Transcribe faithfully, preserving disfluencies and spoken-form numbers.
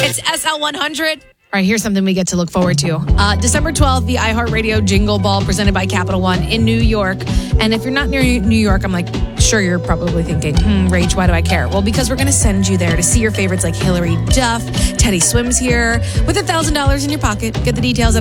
It's S L one hundred. All right, here's something we get to look forward to. Uh, December twelfth, the iHeartRadio Jingle Ball presented by Capital One in New York. And if you're not near New York, I'm like, sure, you're probably thinking, hmm, Rach, why do I care? Well, because we're going to send you there to see your favorites like Hillary Duff. Teddy Swims here with one thousand dollars in your pocket. Get the details at